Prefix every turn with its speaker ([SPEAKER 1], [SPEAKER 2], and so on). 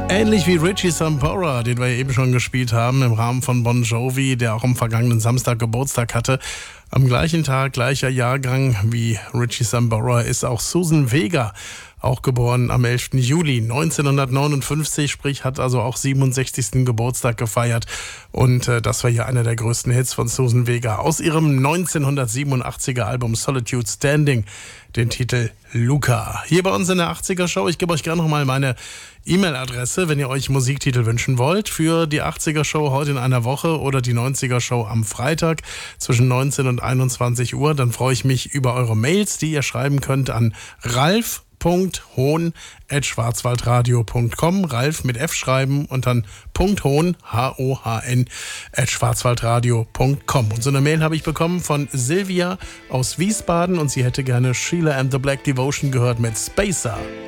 [SPEAKER 1] Ähnlich wie Richie Sambora, den wir eben schon gespielt haben im Rahmen von Bon Jovi, der auch am vergangenen Samstag Geburtstag hatte. Am gleichen Tag, gleicher Jahrgang wie Richie Sambora ist auch Suzanne Vega, auch geboren am 11. Juli 1959, sprich hat also auch 67. Geburtstag gefeiert. Und das war ja einer der größten Hits von Suzanne Vega aus ihrem 1987er Album Solitude Standing, den Titel Luca. Hier bei uns in der 80er Show, ich gebe euch gerne nochmal meine E-Mail-Adresse, wenn ihr euch Musiktitel wünschen wollt, für die 80er Show heute in einer Woche oder die 90er Show am Freitag zwischen 19 und 21 Uhr. Dann freue ich mich über eure Mails, die ihr schreiben könnt an ralf.hohn@schwarzwaldradio.com. Ralf mit F schreiben und dann .hohn, H-O-H-N, @schwarzwaldradio.com. Und so eine Mail habe ich bekommen von Silvia aus Wiesbaden und sie hätte gerne Sheila and the Black Devotion gehört mit Spacer.